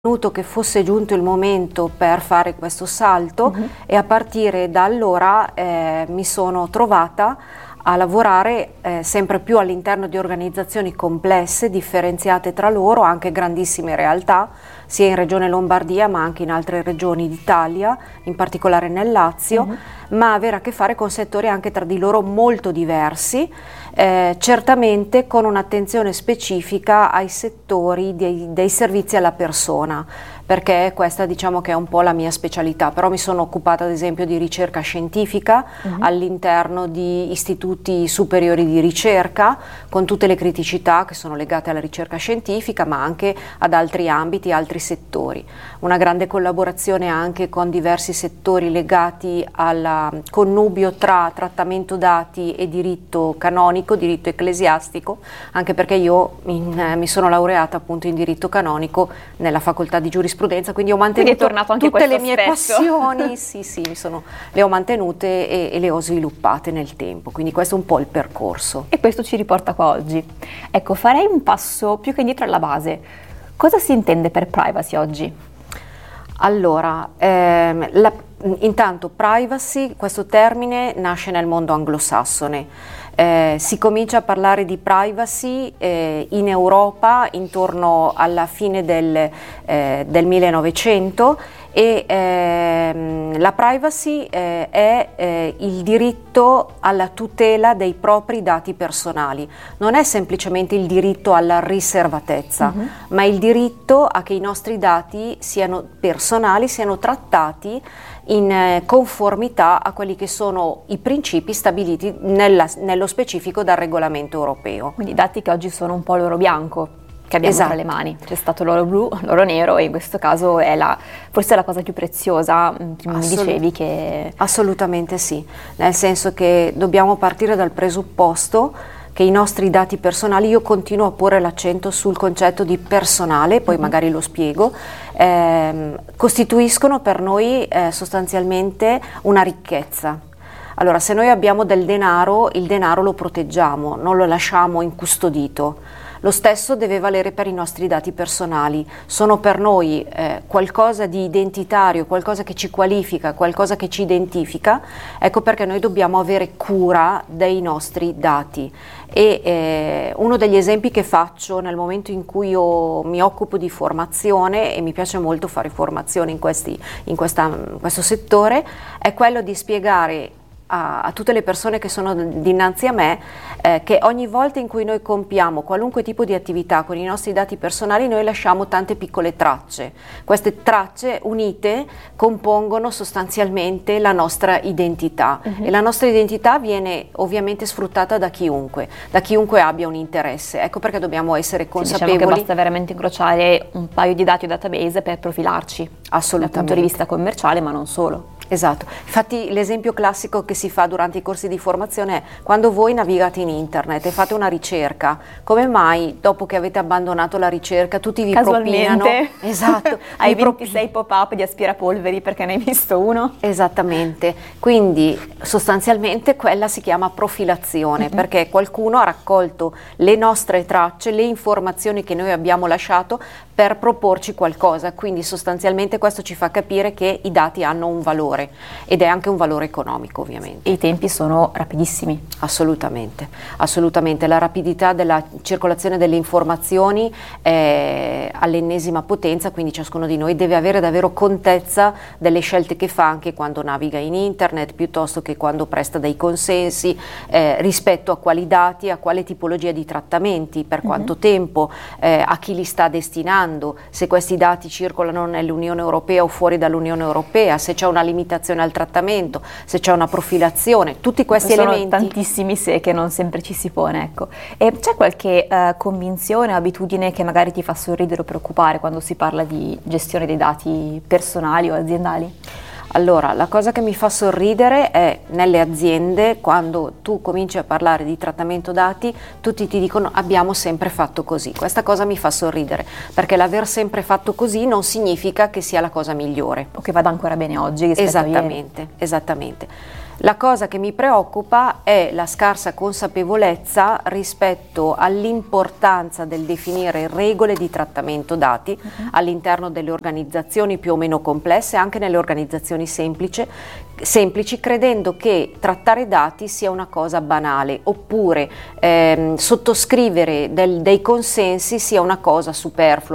ritenuto che fosse giunto il momento per fare questo salto e a partire da allora mi sono trovata a lavorare sempre più all'interno di organizzazioni complesse, differenziate tra loro, anche grandissime realtà, sia in Regione Lombardia ma anche in altre regioni d'Italia, in particolare nel Lazio, ma avere a che fare con settori anche tra di loro molto diversi, certamente con un'attenzione specifica ai settori dei servizi alla persona, perché questa diciamo che è un po' la mia specialità, però mi sono occupata ad esempio di ricerca scientifica all'interno di istituti superiori di ricerca, con tutte le criticità che sono legate alla ricerca scientifica, ma anche ad altri ambiti, altri settori. Una grande collaborazione anche con diversi settori legati al connubio tra trattamento dati e diritto canonico, diritto ecclesiastico, anche perché io mi sono laureata appunto in diritto canonico nella facoltà di giurisprudenza, quindi ho mantenuto tutte le mie passioni, le ho mantenute e le ho sviluppate nel tempo, quindi questo è un po' il percorso. E questo ci riporta qua oggi. Ecco, farei un passo più che indietro alla base. Cosa si intende per privacy oggi? Allora, intanto privacy, questo termine nasce nel mondo anglosassone. Si comincia a parlare di privacy in Europa intorno alla fine del 1900 e la privacy è il diritto alla tutela dei propri dati personali. Non è semplicemente il diritto alla riservatezza, ma il diritto a che i nostri dati siano personali, siano trattati in conformità a quelli che sono i principi stabiliti nello specifico dal regolamento europeo. Quindi dati che oggi sono un po' l'oro bianco che abbiamo tra le mani. C'è stato l'oro blu, l'oro nero e in questo caso è forse la cosa più preziosa, mi dicevi che... Assolutamente sì, nel senso che dobbiamo partire dal presupposto che i nostri dati personali, io continuo a porre l'accento sul concetto di personale, poi magari lo spiego, costituiscono per noi sostanzialmente una ricchezza. Allora, se noi abbiamo del denaro, il denaro lo proteggiamo, non lo lasciamo incustodito. Lo stesso deve valere per i nostri dati personali, sono per noi qualcosa di identitario, qualcosa che ci qualifica, qualcosa che ci identifica, ecco perché noi dobbiamo avere cura dei nostri dati. E uno degli esempi che faccio nel momento in cui io mi occupo di formazione, e mi piace molto fare formazione in questo settore, è quello di spiegare a tutte le persone che sono dinanzi a me che ogni volta in cui noi compiamo qualunque tipo di attività con i nostri dati personali noi lasciamo tante piccole tracce. Queste tracce unite compongono sostanzialmente la nostra identità e la nostra identità viene ovviamente sfruttata da chiunque abbia un interesse. Ecco perché dobbiamo essere consapevoli. Diciamo che basta veramente incrociare un paio di dati o database per profilarci dal punto di vista commerciale, ma non solo. Esatto, infatti l'esempio classico che si fa durante i corsi di formazione è quando voi navigate in internet e fate una ricerca, come mai dopo che avete abbandonato la ricerca tutti vi propinano? Esatto, hai 26 pop-up di aspirapolveri perché ne hai visto uno? Esattamente, quindi sostanzialmente quella si chiama profilazione perché qualcuno ha raccolto le nostre tracce, le informazioni che noi abbiamo lasciato per proporci qualcosa, quindi sostanzialmente questo ci fa capire che i dati hanno un valore ed è anche un valore economico ovviamente. E i tempi sono rapidissimi. Assolutamente, la rapidità della circolazione delle informazioni è all'ennesima potenza, quindi ciascuno di noi deve avere davvero contezza delle scelte che fa anche quando naviga in internet, piuttosto che quando presta dei consensi, rispetto a quali dati, a quale tipologia di trattamenti, per quanto tempo, a chi li sta destinando, se questi dati circolano nell'Unione Europea o fuori dall'Unione Europea, se c'è una limitazione al trattamento, se c'è una profilazione, tutti questi elementi. Sono tantissimi se che non sempre ci si pone, ecco. E c'è qualche convinzione o abitudine che magari ti fa sorridere o preoccupare quando si parla di gestione dei dati personali o aziendali? Allora, la cosa che mi fa sorridere è nelle aziende, quando tu cominci a parlare di trattamento dati, tutti ti dicono abbiamo sempre fatto così. Questa cosa mi fa sorridere, perché l'aver sempre fatto così non significa che sia la cosa migliore. O che vada ancora bene oggi rispetto a ieri. Esattamente. La cosa che mi preoccupa è la scarsa consapevolezza rispetto all'importanza del definire regole di trattamento dati all'interno delle organizzazioni più o meno complesse, anche nelle organizzazioni semplici, credendo che trattare dati sia una cosa banale, oppure sottoscrivere dei consensi sia una cosa superflua.